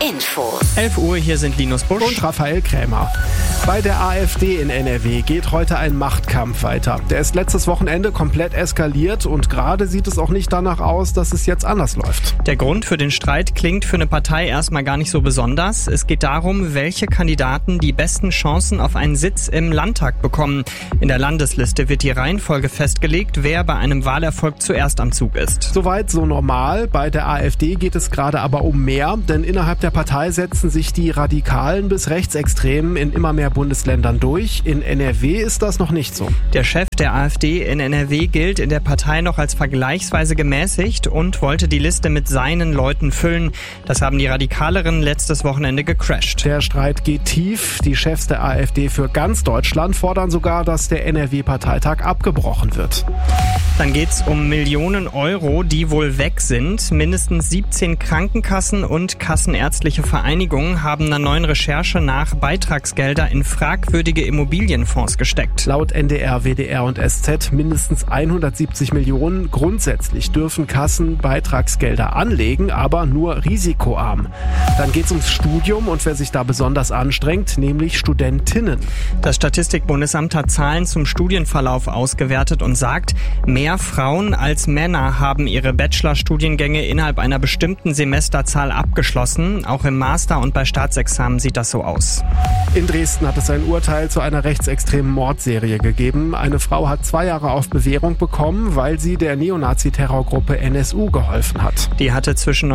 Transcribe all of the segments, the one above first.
Infos. 11 Uhr, hier sind Linus Busch und Raphael Krämer. Bei der AfD in NRW geht heute ein Machtkampf weiter. Der ist letztes Wochenende komplett eskaliert und gerade sieht es auch nicht danach aus, dass es jetzt anders läuft. Der Grund für den Streit klingt für eine Partei erstmal gar nicht so besonders. Es geht darum, welche Kandidaten die besten Chancen auf einen Sitz im Landtag bekommen. In der Landesliste wird die Reihenfolge festgelegt, wer bei einem Wahlerfolg zuerst am Zug ist. Soweit so normal. Bei der AfD geht es gerade aber um mehr, denn innerhalb der Partei setzen sich die Radikalen bis Rechtsextremen in immer mehr Bundesländern durch. In NRW ist das noch nicht so. Der Chef der AfD in NRW gilt in der Partei noch als vergleichsweise gemäßigt und wollte die Liste mit seinen Leuten füllen. Das haben die Radikaleren letztes Wochenende gecrasht. Der Streit geht tief. Die Chefs der AfD für ganz Deutschland fordern sogar, dass der NRW-Parteitag abgebrochen wird. Dann geht's um Millionen Euro, die wohl weg sind. Mindestens 17 Krankenkassen und kassenärztliche Vereinigungen haben einer neuen Recherche nach Beitragsgelder in fragwürdige Immobilienfonds gesteckt. Laut NDR, WDR und SZ mindestens 170 Millionen. Grundsätzlich dürfen Kassen Beitragsgelder anlegen, aber nur risikoarm. Dann geht's ums Studium und wer sich da besonders anstrengt, nämlich Studentinnen. Das Statistikbundesamt hat Zahlen zum Studienverlauf ausgewertet und sagt, mehr Frauen als Männer haben ihre Bachelorstudiengänge innerhalb einer bestimmten Semesterzahl abgeschlossen. Auch im Master und bei Staatsexamen sieht das so aus. In Dresden hat es ein Urteil zu einer rechtsextremen Mordserie gegeben. Eine Frau hat 2 Jahre auf Bewährung bekommen, weil sie der Neonazi-Terrorgruppe NSU geholfen hat. Die hatte zwischen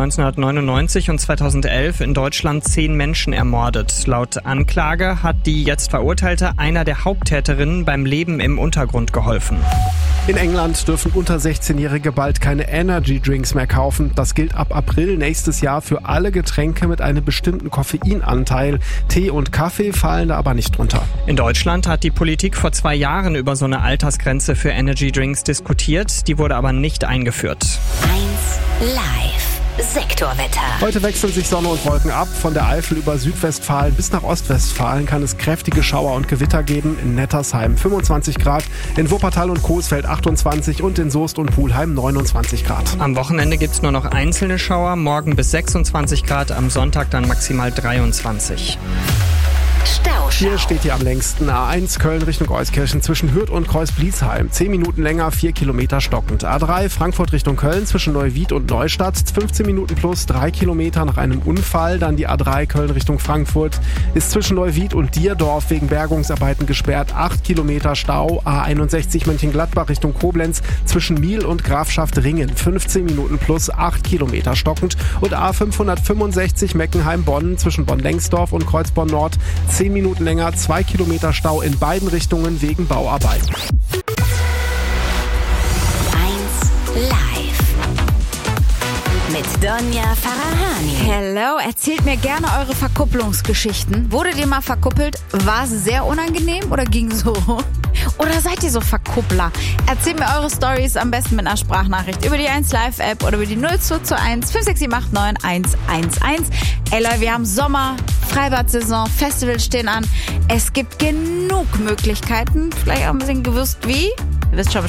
1999 und 2011 in Deutschland 10 Menschen ermordet. Laut Anklage hat die jetzt Verurteilte einer der Haupttäterinnen beim Leben im Untergrund geholfen. In England dürfen unter 16-Jährige bald keine Energy-Drinks mehr kaufen. Das gilt ab April nächstes Jahr für alle Getränke mit einem bestimmten Koffeinanteil. Tee und Kaffee fallen da aber nicht drunter. In Deutschland hat die Politik vor 2 Jahren über so eine Altersgrenze für Energy-Drinks diskutiert. Die wurde aber nicht eingeführt. 1 Live. Sektorwetter. Heute wechseln sich Sonne und Wolken ab. Von der Eifel über Südwestfalen bis nach Ostwestfalen kann es kräftige Schauer und Gewitter geben. In Nettersheim 25 Grad, in Wuppertal und Coesfeld 28 und in Soest und Pulheim 29 Grad. Am Wochenende gibt's nur noch einzelne Schauer, morgen bis 26 Grad, am Sonntag dann maximal 23. Hier steht hier am längsten A1 Köln Richtung Euskirchen zwischen Hürth und Kreuz-Bliesheim. 10 Minuten länger, 4 Kilometer stockend. A3 Frankfurt Richtung Köln zwischen Neuwied und Neustadt. 15 Minuten plus 3 Kilometer nach einem Unfall. Dann die A3 Köln Richtung Frankfurt ist zwischen Neuwied und Dierdorf wegen Bergungsarbeiten gesperrt. 8 Kilometer Stau. A61 Mönchengladbach Richtung Koblenz zwischen Miel und Grafschaft Ringen. 15 Minuten plus 8 Kilometer stockend. Und A565 Meckenheim-Bonn zwischen Bonn-Lengsdorf und Kreuzborn-Nord. 10 Minuten länger, 2 Kilometer Stau in beiden Richtungen wegen Bauarbeiten. 1 Live. Mit Donja Farahani. Hello, erzählt mir gerne eure Verkupplungsgeschichten. Wurdet ihr mal verkuppelt? War es sehr unangenehm oder ging so? Oder seid ihr so Verkuppler? Erzählt mir eure Stories am besten mit einer Sprachnachricht über die 1 Live App oder über die 0221 56789 111. Ey Leute, wir haben Sommer, Freibad-Saison, Festivals stehen an. Es gibt genug Möglichkeiten. Vielleicht auch ein bisschen gewusst wie. Ihr wisst schon Bescheid.